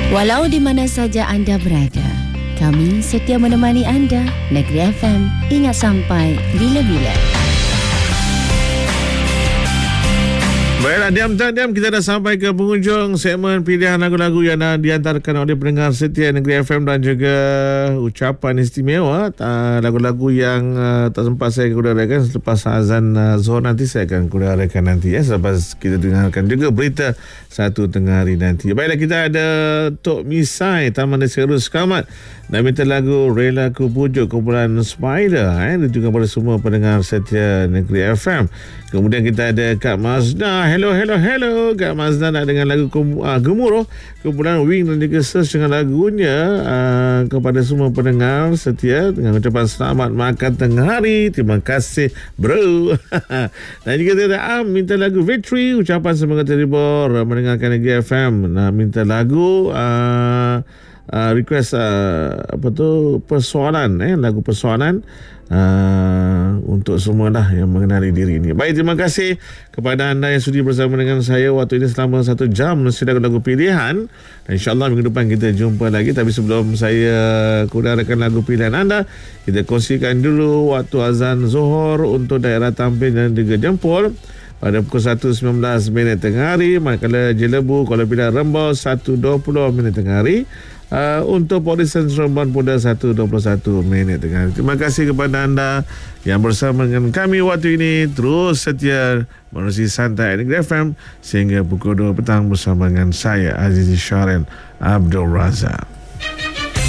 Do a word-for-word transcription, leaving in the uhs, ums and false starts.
Walau di mana saja anda berada, kami setia menemani anda. Negeri F M, ingat sampai bila-bila. Baiklah, diam tak diam, kita dah sampai ke penghujung segmen pilihan lagu-lagu yang dah diantarkan oleh pendengar setia Negeri F M dan juga ucapan istimewa. Uh, lagu-lagu yang uh, tak sempat saya kurangkan selepas azan uh, Zuhur nanti saya akan kurangkan nanti ya, selepas kita dengarkan juga berita satu tengah hari nanti. Baiklah, kita ada Tok Misai Taman Serus Kamat dan minta lagu Rela Ku Pujuk kumpulan Spider eh, dan juga pada semua pendengar setia Negeri F M. Kemudian kita ada Kak Mazda. Hello, hello, hello. Kak Mazda nak dengan lagu uh, Gemuruh kumpulan Wing dan juga Search dengan lagunya uh, kepada semua pendengar setia dengan ucapan selamat makan tengah hari. Terima kasih bro. Dan juga ada Am minta lagu Victory, ucapan semoga terhibur mendengarkan Negeri F M. Nah, minta lagu uh, uh, request uh, apa tu persoalan eh lagu persoalan Uh, untuk semualah yang mengenali diri ini. Baik, terima kasih kepada anda yang sudi bersama dengan saya waktu ini selama satu jam mesti lagu-lagu pilihan. Dan insyaAllah minggu depan kita jumpa lagi. Tapi sebelum saya kurangkan lagu pilihan anda, kita kongsikan dulu waktu azan Zuhur untuk daerah Tampin dan juga Jempol pada pukul satu sembilan belas minit tengah hari, manakala Jelebu, Kuala Pilah, Rembau satu dua puluh minit tengah hari. Uh, untuk Polisen Seremban Pemuda satu dua puluh satu minit tengah hari. Terima kasih kepada anda yang bersama dengan kami waktu ini. Terus setia menerusi santai Negeri F M sehingga pukul dua petang bersama dengan saya Azizi Syaren Abdul Razak.